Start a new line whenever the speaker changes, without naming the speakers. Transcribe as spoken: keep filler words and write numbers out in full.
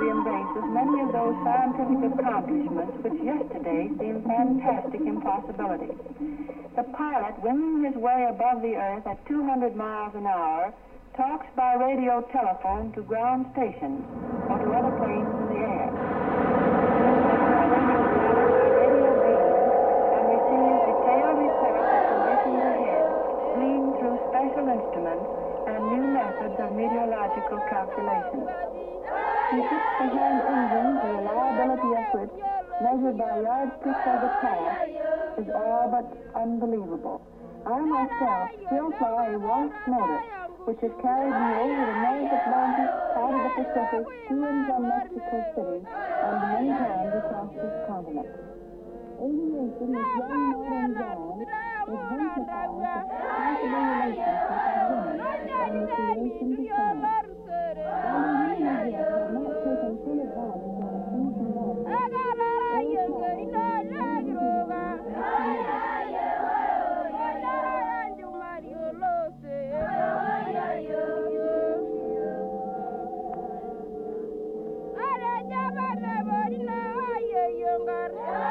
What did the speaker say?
history embraces many of those scientific accomplishments which yesterday seemed fantastic impossibilities. The pilot, winging his way above the earth at two hundred miles an hour, talks by radio telephone to ground stations or to other planes in the air. Radio beams and receives detailed reports of conditions ahead, gleaned through special instruments and new methods of meteorological calculation. He sits behind engines the reliability of which, measured by yardsticks of the past, is all but unbelievable. I myself still fly a Wasp motor, which has carried me over the North Atlantic, out of the Pacific, to and from Mexico City, and many times across this continent. Aviation is young modern John, exemplifies the possible relationship of women and the creation to science. While the women as yet have not taken full advantage of the things and knowledge,
Younger.